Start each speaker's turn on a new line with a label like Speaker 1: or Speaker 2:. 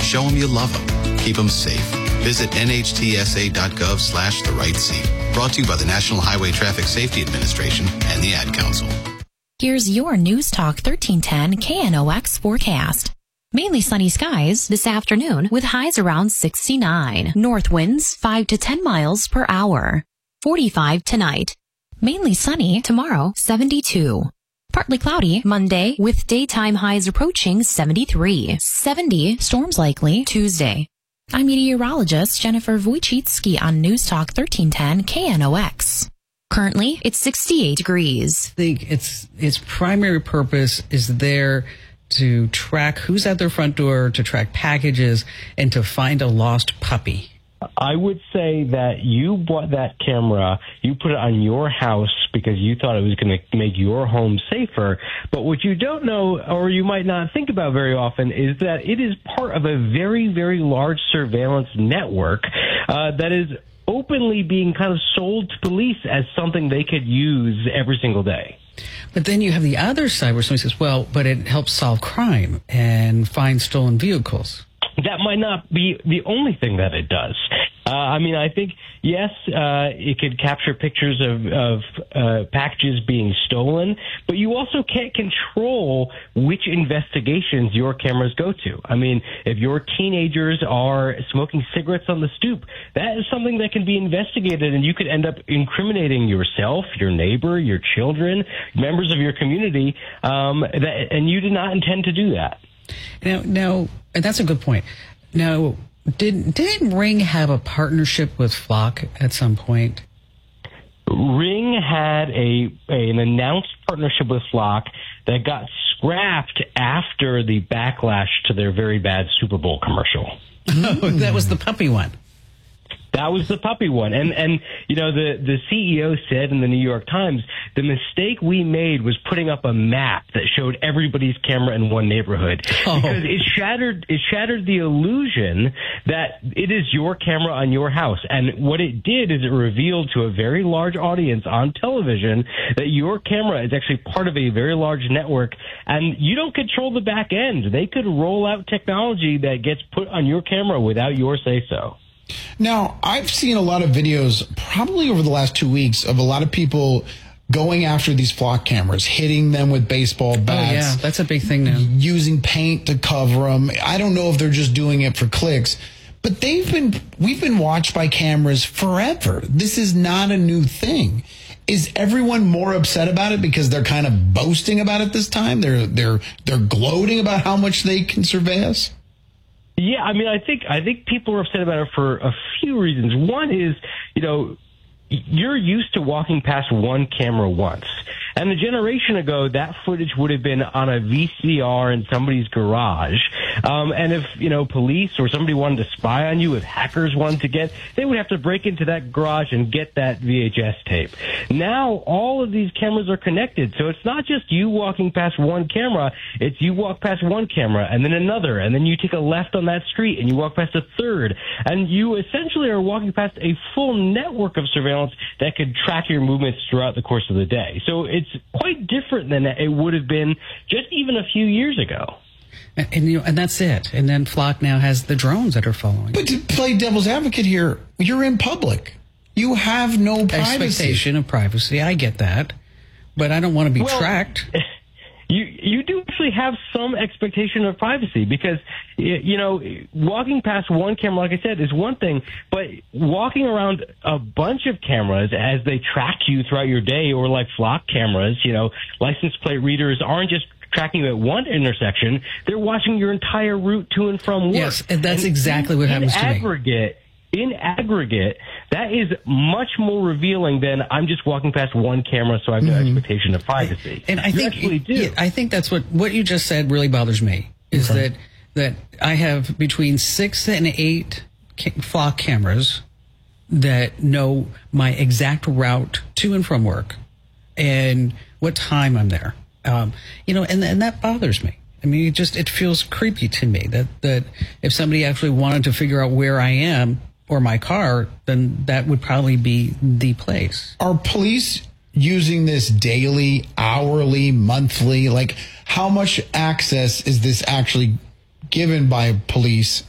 Speaker 1: Show them you love them. Keep them safe. Visit nhtsa.gov/the-right-seat. Brought to you by the National Highway Traffic Safety Administration and the Ad Council.
Speaker 2: Here's your News Talk 1310 KNOX forecast. Mainly sunny skies this afternoon with highs around 69. North winds 5 to 10 miles per hour. 45 tonight. Mainly sunny tomorrow, 72. Partly cloudy Monday with daytime highs approaching 73. 70 storms likely Tuesday. I'm meteorologist Jennifer Wojcicki on News Talk 1310 KNOX. Currently, it's 68 degrees.
Speaker 3: I think its primary purpose is there to track who's at their front door, to track packages, and to find a lost puppy.
Speaker 4: I would say that you bought that camera, you put it on your house because you thought it was going to make your home safer. But what you don't know, or you might not think about very often, is that it is part of a very, very large surveillance network that is openly being kind of sold to police as something they could use every single day.
Speaker 3: But then you have the other side where somebody says, well, but it helps solve crime and find stolen vehicles.
Speaker 4: That might not be the only thing that it does. I think, yes, it could capture pictures of packages being stolen, but you also can't control which investigations your cameras go to. I mean, if your teenagers are smoking cigarettes on the stoop, that is something that can be investigated, and you could end up incriminating yourself, your neighbor, your children, members of your community, and you did not intend to do that.
Speaker 3: Now, and that's a good point. Now, didn't Ring have a partnership with Flock at some point?
Speaker 4: Ring had an announced partnership with Flock that got scrapped after the backlash to their very bad Super Bowl commercial.
Speaker 3: Oh, that was the puppy one.
Speaker 4: That was the puppy one. And the CEO said in the New York Times, the mistake we made was putting up a map that showed everybody's camera in one neighborhood.
Speaker 3: Oh.
Speaker 4: Because it shattered the illusion that it is your camera on your house. And what it did is it revealed to a very large audience on television that your camera is actually part of a very large network, and you don't control the back end. They could roll out technology that gets put on your camera without your say-so.
Speaker 5: Now, I've seen a lot of videos, probably over the last 2 weeks, of a lot of people going after these Flock cameras, hitting them with baseball bats.
Speaker 3: Oh, yeah, that's a big thing now.
Speaker 5: Using paint to cover them. I don't know if they're just doing it for clicks, but we've been watched by cameras forever. This is not a new thing. Is everyone more upset about it because they're kind of boasting about it this time? They're gloating about how much they can survey us?
Speaker 4: Yeah, I think people are upset about it for a few reasons. One is, you're used to walking past one camera once. And a generation ago, that footage would have been on a VCR in somebody's garage. And if, police or somebody wanted to spy on you, if hackers wanted to they would have to break into that garage and get that VHS tape. Now, all of these cameras are connected. So it's not just you walking past one camera. It's you walk past one camera and then another. And then you take a left on that street and you walk past a third. And you essentially are walking past a full network of surveillance that could track your movements throughout the course of the day. So it's quite different than it would have been just even a few years ago.
Speaker 3: And that's it. And then Flock now has the drones that are following.
Speaker 5: But to play devil's advocate here, you're in public. You have no privacy.
Speaker 3: Expectation of privacy. I get that. But I don't want to be tracked.
Speaker 4: You do actually have some expectation of privacy because, walking past one camera, like I said, is one thing, but walking around a bunch of cameras as they track you throughout your day, or like Flock cameras, license plate readers aren't just tracking you at one intersection, they're watching your entire route to and from work.
Speaker 3: Yes, and that's exactly what happens to me.
Speaker 4: In aggregate, that is much more revealing than I'm just walking past one camera, so I have no expectation of privacy.
Speaker 3: And I think
Speaker 4: actually do.
Speaker 3: Yeah, I think that's what you just said really bothers me, is that I have between 6 and 8 Flock cameras that know my exact route to and from work and what time I'm there. And that bothers me. I mean, it feels creepy to me that if somebody actually wanted to figure out where I am or my car, then that would probably be the place.
Speaker 5: Are police using this daily, hourly, monthly? Like, how much access is this actually given by police